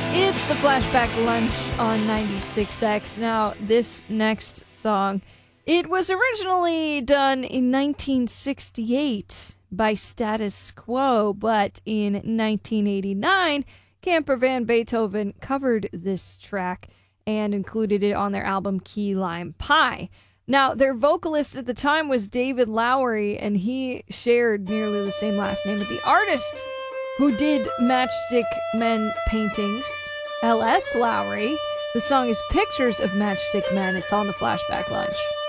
It's the Flashback Lunch on 96X. Now, this next song, it was originally done in 1968 by Status Quo, but in 1989, Camper Van Beethoven covered this track and included it on their album Key Lime Pie. Now, their vocalist at the time was David Lowery, and he shared nearly the same last name with the artist who did Matchstick Men paintings, L.S. Lowry. The song is Pictures of Matchstick Men. It's on the Flashback Lunch.